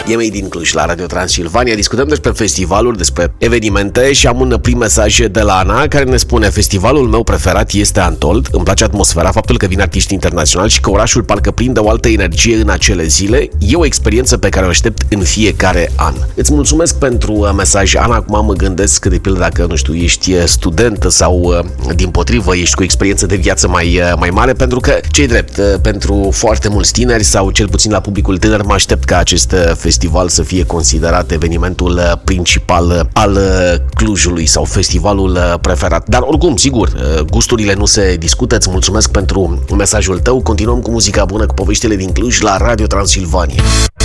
E din Cluj la Radio Transilvania. Discutăm despre festivaluri, despre evenimente și am un prim mesaj de la Ana care ne spune: festivalul meu preferat este Antold. Îmi place atmosfera, faptul că vin artiști internaționali și că orașul parcă prinde o altă energie în acele zile. E o experiență pe care o aștept în fiecare an. Îți mulțumesc pentru mesaj, Ana. Acum mă gândesc că, de pildă, dacă, nu știu, ești studentă sau dimpotrivă, ești cu experiență de viață mai mare, pentru că, ce-i drept, pentru foarte mulți tineri sau cel puțin la publicul tânăr, mă aștept ca acest festival să fie considerat evenimentul principal al Clujului sau festivalul preferat. Dar oricum, sigur, gusturile nu se discută. Îți mulțumesc pentru mesajul tău. Continuăm cu muzica bună, cu poveștile din Cluj la Radio Transilvania.